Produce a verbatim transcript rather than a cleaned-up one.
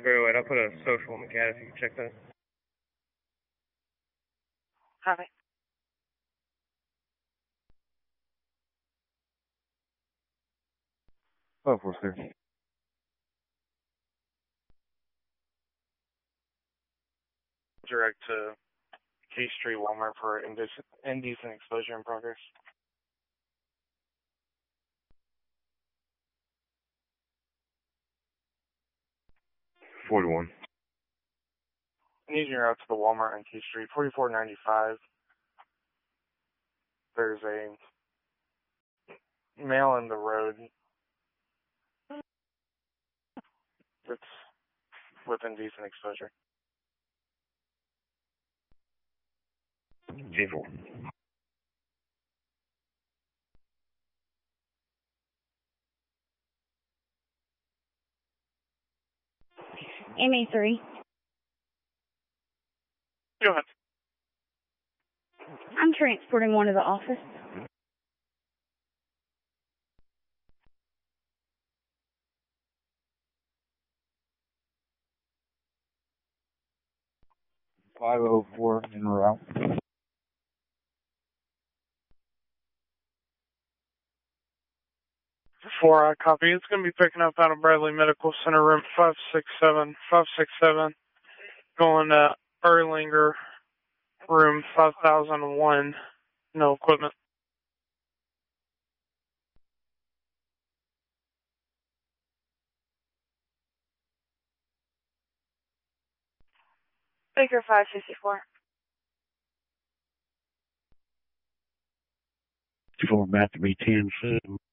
Very late. I'll put a social in the cat if you can check that. Hi. Oh, four sir. Direct to K Street Walmart for indecent, indecent exposure in progress. forty-one. I need you out to the Walmart on K Street, forty-four ninety-five. There's a male in the road that's with indecent exposure. Vehicle. M A three. Go ahead. I'm transporting one to the office. five oh four en route. Four, I copy. It's going to be picking up out of Bradley Medical Center, room five six seven, five six seven, going to Erlinger, room five thousand one, no equipment. Baker five fifty-four. Going back to be ten seven.